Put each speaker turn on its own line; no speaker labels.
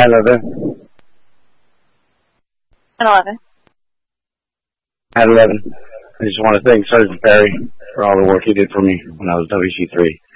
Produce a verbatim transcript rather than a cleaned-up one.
eleven.
At eleven.
At eleven. I just want to thank Sergeant Perry for all the work he did for me when I was W C three.